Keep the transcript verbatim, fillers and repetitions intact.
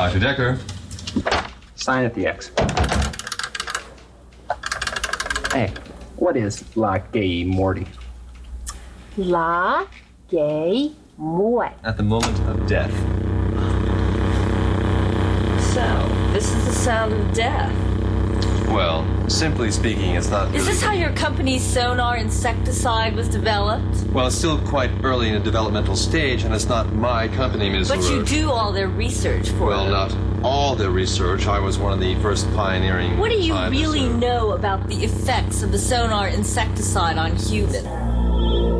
Doctor Decker. Sign at the X. Hey, what is La Gay Morty? La Gay Morty. At the moment of death. So, this is the sound of death. Well, simply speaking, it's not. Is really... this how your company's sonar insecticide was developed? Well, it's still quite early in a developmental stage, and it's not my company, Miz But you LaRoche. do all their research for Well, them. not all the research. I was one of the first pioneering. What do you scientists really who- know about the effects of the sonar insecticide on humans?